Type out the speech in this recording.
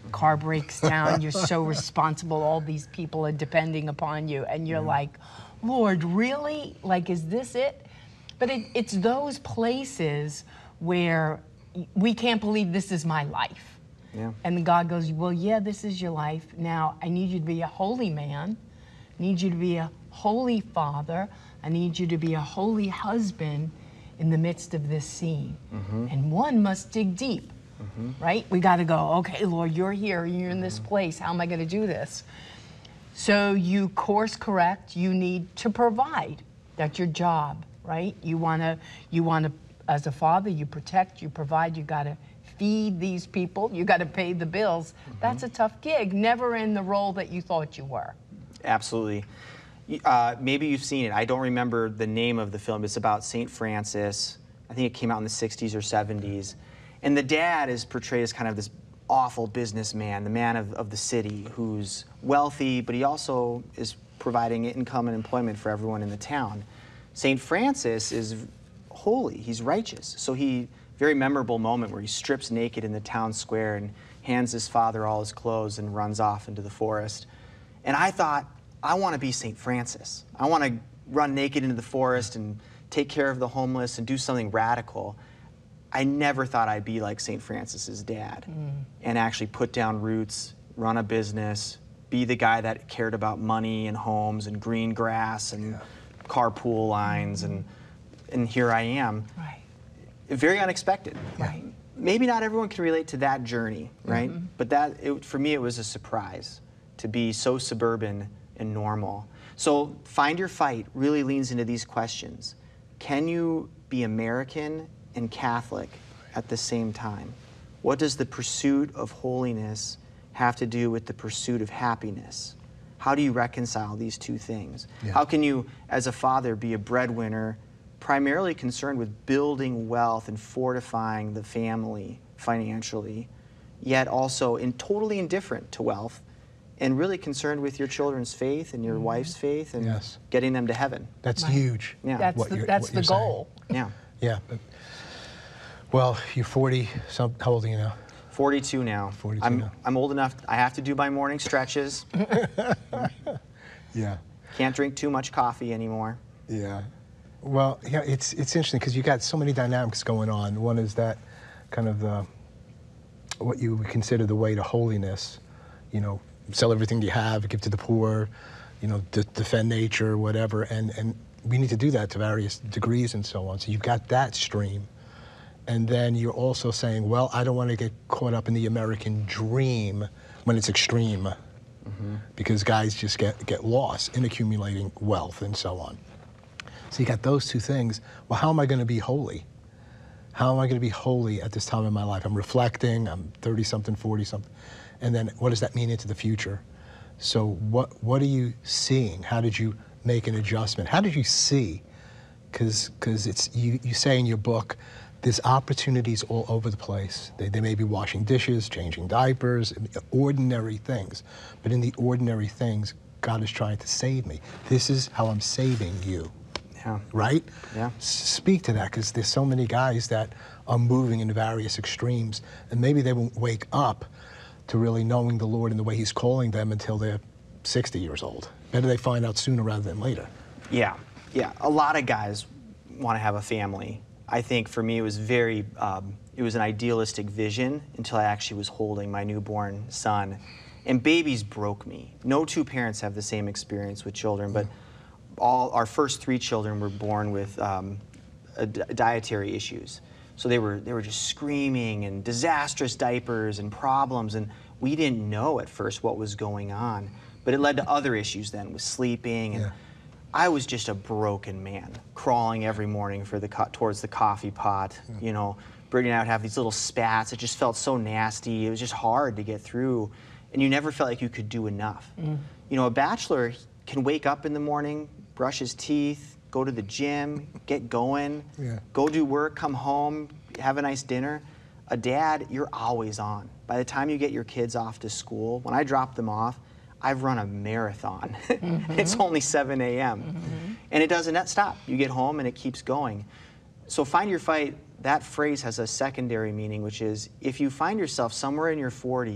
car breaks down, you're so responsible, all these people are depending upon you, and you're like, Lord, really? Like, is this it? But it's those places where we can't believe this is my life. Yeah. And God goes, well, yeah, this is your life. Now, I need you to be a holy man. I need you to be a holy father. I need you to be a holy husband in the midst of this scene. And one must dig deep, right? We got to go, okay, Lord, you're here. You're in this place. How am I going to do this? So you course correct. You need to provide. That's your job, right? You want to, as a father, you protect, you provide, you got to feed these people, you got to pay the bills. That's a tough gig, never in the role that you thought you were. Absolutely. Maybe you've seen it. I don't remember the name of the film. It's about St. Francis. I think it came out in the 60s or 70s. And the dad is portrayed as kind of this awful businessman, the man of the city who's wealthy, but he also is providing income and employment for everyone in the town. St. Francis is holy, he's righteous. So very memorable moment where he strips naked in the town square and hands his father all his clothes and runs off into the forest. And I thought, I want to be St. Francis. I want to run naked into the forest and take care of the homeless and do something radical. I never thought I'd be like St. Francis's dad and actually put down roots, run a business, be the guy that cared about money and homes and green grass and carpool lines, and here I am. Right. Very unexpected. Right. Maybe not everyone can relate to that journey, right? But for me, it was a surprise to be so suburban and normal. So Find Your Fight really leans into these questions. Can you be American and Catholic at the same time? What does the pursuit of holiness have to do with the pursuit of happiness? How do you reconcile these two things? How can you, as a father, be a breadwinner, primarily concerned with building wealth and fortifying the family financially, yet also totally indifferent to wealth and really concerned with your children's faith and your wife's faith and getting them to heaven? That's huge. That's the goal. Yeah. Yeah. Well, you're 40. So how old are you now? 42 now. 42 now. I'm old enough. I have to do my morning stretches. Yeah. Can't drink too much coffee anymore. Yeah. Well, yeah, it's interesting because you got so many dynamics going on. One is that kind of what you would consider the way to holiness. You know, sell everything you have, give to the poor. You know, defend nature, whatever. And we need to do that to various degrees and so on. So you've got that stream. And then you're also saying, well, I don't want to get caught up in the American dream when it's extreme, because guys just get lost in accumulating wealth and so on. So you got those two things. Well, how am I going to be holy? How am I going to be holy at this time in my life? I'm reflecting, I'm 30-something, 40-something. And then what does that mean into the future? So what are you seeing? How did you make an adjustment? How did you see? Because it's you say in your book, there's opportunities all over the place. They may be washing dishes, changing diapers, ordinary things. But in the ordinary things, God is trying to save me. This is how I'm saving you. Yeah. Right? Yeah. Speak to that, because there's so many guys that are moving in various extremes, and maybe they won't wake up to really knowing the Lord and the way He's calling them until they're 60 years old. Better they find out sooner rather than later. Yeah. Yeah. A lot of guys want to have a family. I think for me it was it was an idealistic vision until I actually was holding my newborn son. And babies broke me. No two parents have the same experience with children, but our first 3 children were born with dietary issues. So they were just screaming and disastrous diapers and problems, and we didn't know at first what was going on. But it led to other issues then with sleeping, and I was just a broken man, crawling every morning towards the coffee pot. You know, Brittany and I would have these little spats. It just felt so nasty. It was just hard to get through, and you never felt like you could do enough. You know, a bachelor can wake up in the morning, brush his teeth, go to the gym, get going, go do work, come home, have a nice dinner. A dad, you're always on. By the time you get your kids off to school, when I drop them off, I've run a marathon. It's only 7 a.m. And it doesn't stop. You get home and it keeps going. So Find Your Fight, that phrase has a secondary meaning, which is if you find yourself somewhere in your 40s